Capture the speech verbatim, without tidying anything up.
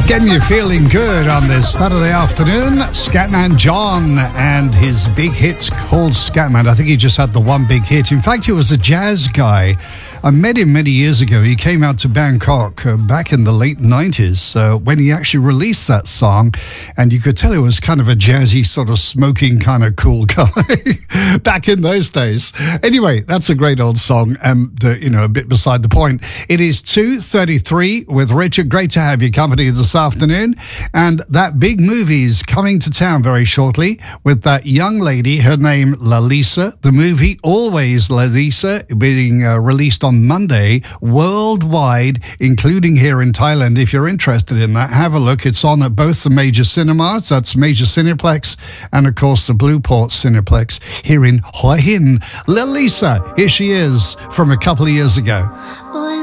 Getting you feeling good on this Saturday afternoon. Scatman John and his big hits called Scatman. I think he just had the one big hit. In fact, he was a jazz guy. I met him many years ago. He came out to Bangkok uh, back in the late nineties uh, when he actually released that song. And you could tell it was kind of a jazzy, sort of smoking kind of cool guy back in those days. Anyway, that's a great old song and, uh, you know, a bit beside the point. It is two thirty-three with Richard. Great to have your company this afternoon. And that big movie is coming to town very shortly with that young lady, her name Lalisa. The movie Always Lalisa being uh, released on Monday worldwide, including here in Thailand. If you're interested in that, have a look. It's on at both the major cinemas. That's Major Cineplex and, of course, the Blueport Cineplex here in Hua Hin. Lalisa, here she is from a couple of years ago.